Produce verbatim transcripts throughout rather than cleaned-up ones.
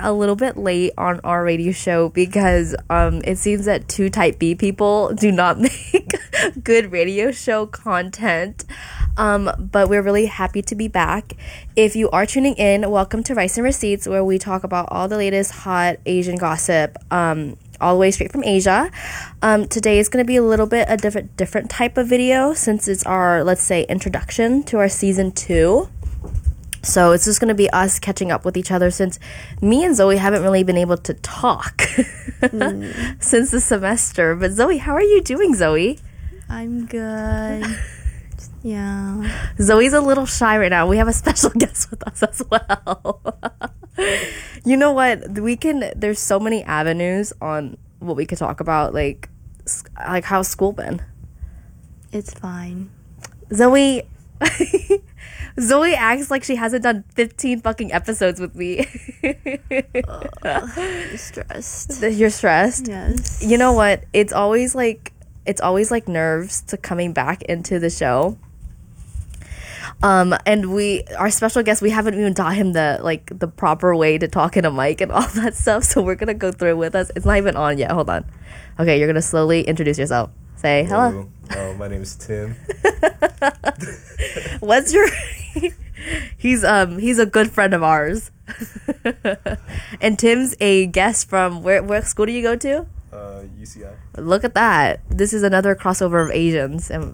a little bit late on our radio show because um, it seems that two type B people do not make good radio show content. Um, but we're really happy to be back. If you are tuning in, welcome to Rice and Receipts, where we talk about all the latest hot Asian gossip, um, all the way straight from Asia. Um, today is going to be a little bit a different different type of video since it's our, let's say, introduction to our season two. So it's just going to be us catching up with each other since me and Zoe haven't really been able to talk mm. since the semester. But Zoe, how are you doing, Zoe? I'm good. Yeah. Zoe's a little shy right now. We have a special guest with us as well. You know what? We can, there's so many avenues on what we could talk about. Like, like how's school been? It's fine. Zoe, Zoe acts like she hasn't done fifteen fucking episodes with me. uh, I'm stressed. You're stressed? Yes. You know what? It's always like, it's always like nerves to coming back into the show. Um, and we, our special guest, we haven't even taught him the, like, the proper way to talk in a mic and all that stuff, so we're gonna go through it with us. It's not even on yet, hold on. Okay, you're gonna slowly introduce yourself. Say hello. Hello. Uh, my name is Tim. What's your, he's, um, he's a good friend of ours. And Tim's a guest from, where, where school do you go to? Uh, U C I. Look at that. This is another crossover of Asians. And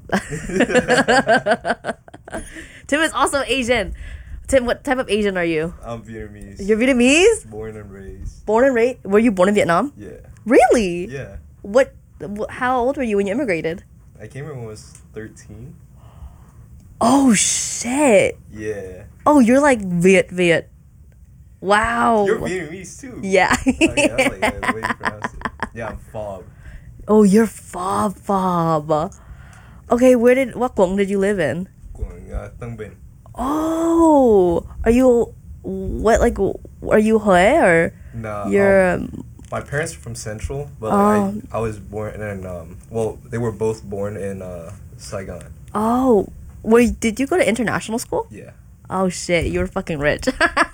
Tim is also Asian. Tim, what type of Asian are you? I'm Vietnamese. You're Vietnamese? Born and raised. Born and raised? Were you born in Vietnam? Yeah. Really? Yeah. What? wh- How old were you when you immigrated? I came here when I was thirteen. Oh, shit. Yeah. Oh, you're like Viet Viet. Wow. You're Vietnamese too. Yeah. Oh, yeah, I like that, the way you pronounce it. Yeah, I'm Fob. Oh, you're Fob Fob. Okay, where did, what quận did you live in? Quảng uh, Tân Bình. Oh, are you, what, like, are you Huế or? Nah. You're, um, um, my parents are from Central, but like, oh. I, I was born in, um, well, they were both born in uh, Saigon. Oh, were, did you go to international school? Yeah. Oh shit, you were fucking rich.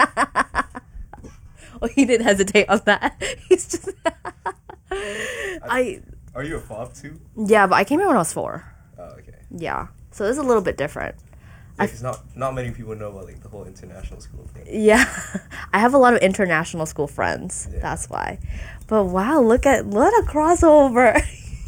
Oh, he didn't hesitate on that. He's just. I. Are you a Fob too? Yeah, but I came here when I was four. Oh, okay. Yeah, so it's a little bit different. Yeah, because not not many people know about like the whole international school thing. Yeah, I have a lot of international school friends. Yeah. That's why. But wow, look at what a crossover.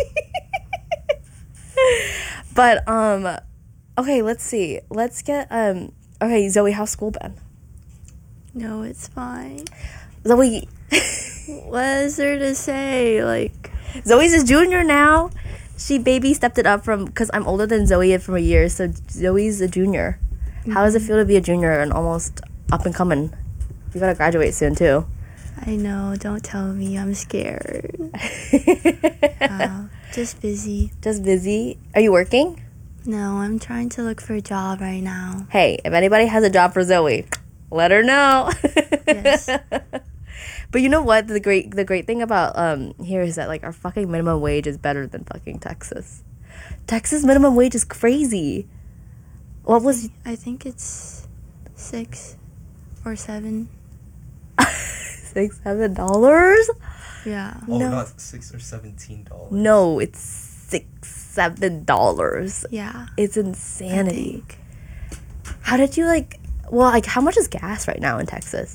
But um, okay, let's see. Let's get um. Okay, Zoe, how's school been? No, it's fine. Zoe. What is there to say? Like, Zoe's a junior now. She baby stepped it up from, because I'm older than Zoe from a year, so Zoe's a junior. Mm-hmm. How does it feel to be a junior and almost up and coming? You gotta graduate soon too. I know, don't tell me, I'm scared. uh, just busy. Just busy. Are you working? No, I'm trying to look for a job right now. Hey, if anybody has a job for Zoe, let her know. Yes. But you know what? The great the great thing about um here is that like our fucking minimum wage is better than fucking Texas. Texas minimum wage is crazy. What was I think it's six or seven. Six, seven dollars? Yeah. Oh, No. not six or seventeen dollars. No, it's six, seven dollars. Yeah. It's insanity. How did you like? Well, like, how much is gas right now in Texas?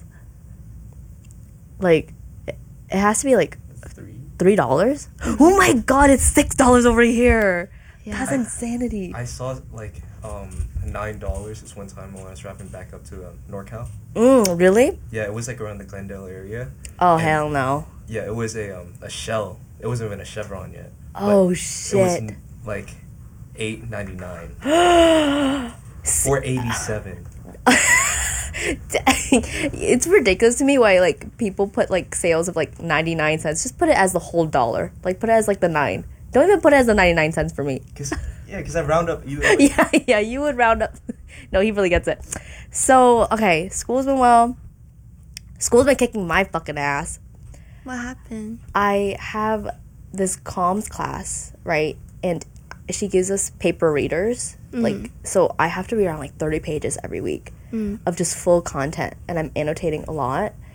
Like, it it has to be like Three. three dollars. Oh my god, it's six dollars over here. Yeah. That's insanity. I saw like um nine dollars this one time when I was driving back up to um, NorCal. Mm, really? Yeah, it was like around the Glendale area. Oh And- hell no. Yeah, it was a um a Shell. It wasn't even a Chevron yet. but Oh It was shit. n- like eight ninety nine or eighty seven. Dang. It's ridiculous to me why like people put like sales of like ninety-nine cents. Just put it as the whole dollar. Like put it as like the nine. Don't even put it as the ninety-nine cents for me. Cause yeah, cause I round up either. Way. Yeah, yeah, you would round up. No, he really gets it. So, okay, school's been well. School's been kicking my fucking ass. What happened? I have this comms class, right? And she gives us paper readers. Mm. Like, so I have to read around like thirty pages every week Mm. of just full content. And I'm annotating a lot.